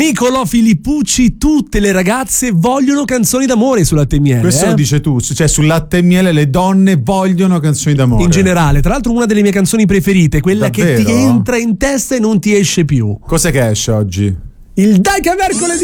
Nicolò Filippucci, tutte le ragazze vogliono canzoni d'amore su Latte e Miele. Questo lo dice tu, cioè sul Latte e Miele le donne vogliono canzoni d'amore. In generale, tra l'altro una delle mie canzoni preferite, quella Davvero? che ti entra in testa e non ti esce più. Cos'è che esce oggi? Il Dai che è mercoledì!